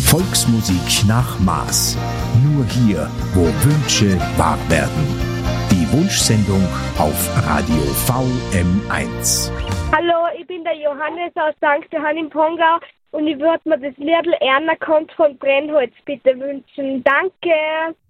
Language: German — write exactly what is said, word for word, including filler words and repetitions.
Volksmusik nach Maß. Nur hier, wo Wünsche wahr werden. Die Wunschsendung auf Radio V M eins. Hallo, ich bin der Johannes aus Sankt Johann im Pongau und ich würde mir das Liedl Erna kommt von Brennholz bitte wünschen. Danke!